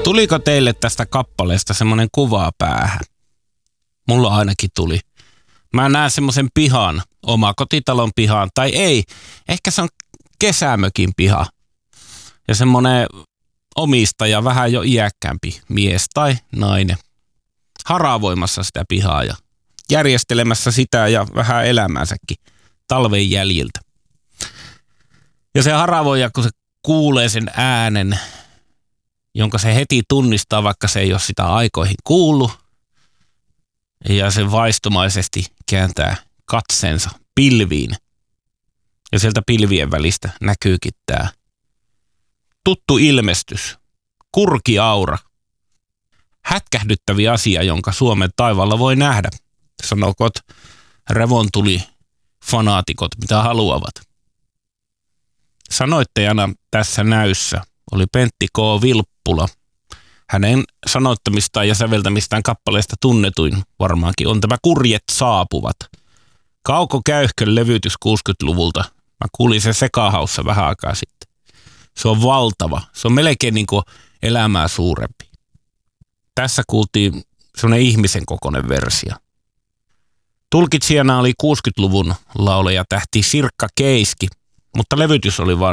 Tuliko teille tästä kappaleesta semmoinen kuva päähän? Mulla ainakin tuli. Mä näen semmoisen pihan, omakotitalon pihan, tai ei, ehkä se on kesämökin piha. Ja semmoinen omistaja, vähän jo iäkkäämpi mies tai nainen, haravoimassa sitä pihaa ja järjestelemässä sitä ja vähän elämänsäkin talven jäljiltä. Ja se haravoija, kun se kuulee sen äänen, jonka se heti tunnistaa, vaikka se ei ole sitä aikoihin kuullut, ja se vaistomaisesti kääntää katseensa pilviin. Ja sieltä pilvien välistä näkyykin tämä tuttu ilmestys, kurkiaura, hätkähdyttäviä asia, jonka Suomen taivaalla voi nähdä. Sanokot revontuli fanaatikot, mitä haluavat. Sanoittajana tässä näyssä oli Pentti K. Vilppula. Hänen sanoittamistaan ja säveltämistään kappaleesta tunnetuin varmaankin on tämä Kurjet saapuvat. Kauko Käyhkön levytys 60-luvulta. Mä kuulin sen Sekahaussa vähän aikaa sitten. Se on valtava. Se on melkein niin kuin elämää suurempi. Tässä kuultiin semmoinen ihmisen kokoinen versio. Tulkitsijana oli 60-luvun laulaja tähti Sirkka Keiski, mutta levytys oli vain